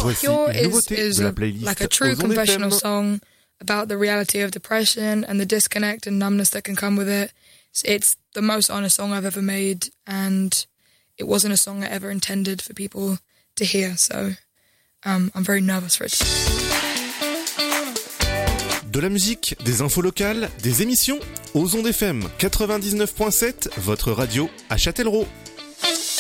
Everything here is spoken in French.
Voici Pure une nouveauté is de la playlist like a true Ozon confessional FM. song about the reality of depression and the disconnect and numbness that can come with it. It's the most honest song I've ever made, and it wasn't a song I ever intended for people to hear, so I'm very nervous for it. De la musique, des infos locales, des émissions. Ozon FM 99.7, votre radio à Châtellerault.